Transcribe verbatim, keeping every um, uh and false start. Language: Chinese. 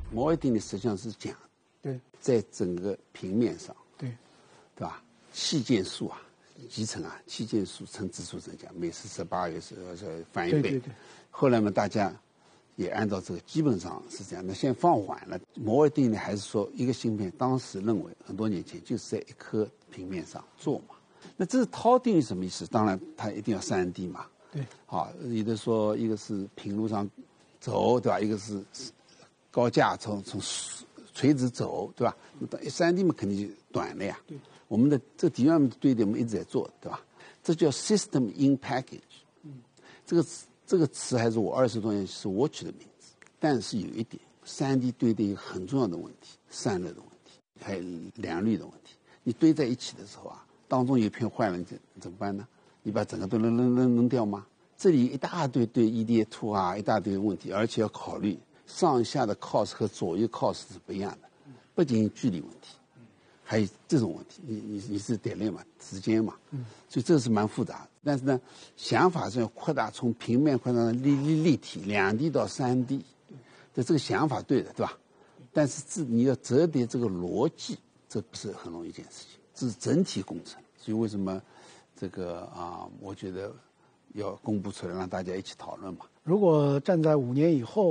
摩尔定律实际上是讲， 对， 在整个平面上， 对， 对吧？气件数啊，集成啊，气件数乘指数增加，每次十八个是是翻一倍。 对对对。 后来嘛，大家也按照这个，基本上是这样。那现在放缓了，摩尔定律还是说一个芯片，当时认为很多年前就是在一颗平面上做嘛。那这是涛定律什么意思？当然它一定要三 D 嘛。 对。 好，有的说一个是平路上走，对吧？一个是高架从从垂直走，对吧？三 D 嘛肯定就短了呀。 对。 我们的这底面对的我们一直在做，对吧？这叫 system in package。嗯。这个这个词还是我二十多年是我取的名字，但是有一点，三 D 堆的一个很重要的问题，散热的问题，还有良率的问题。你堆在一起的时候啊，当中有一片坏了，你怎怎么办呢？你把整个都扔扔扔扔掉吗？这里一大堆对 E D A 二啊，一大堆问题，而且要考虑上下的 cost 和左右 cost 是不一样的，不仅仅距离问题，还有这种问题。你你你是点列嘛，时间嘛，所以这是蛮复杂的。但是呢，想法是要扩大，从平面扩大到立立立体，两 D 到三 D， 这这个想法对的，对吧？但是这你要折叠这个逻辑，这不是很容易一件事情，这是整体工程。所以为什么这个啊，我觉得要公布出来，让大家一起讨论嘛。 如果站在五年以后。